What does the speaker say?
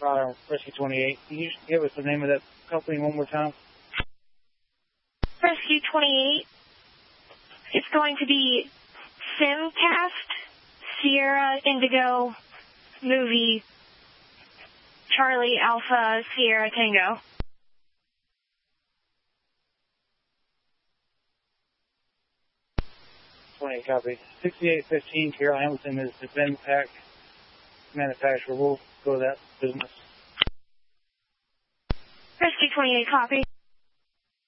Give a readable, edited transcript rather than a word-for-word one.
Rescue 28. Can you give us the name of that company one more time? Rescue 28. It's going to be Simcast, Sierra Indigo, Movie, Charlie Alpha, Sierra Tango. 28 copy. 6815 Carol Hamilton is the Ben Pack manufacturer. We'll go to that business. Rescue 28 copy.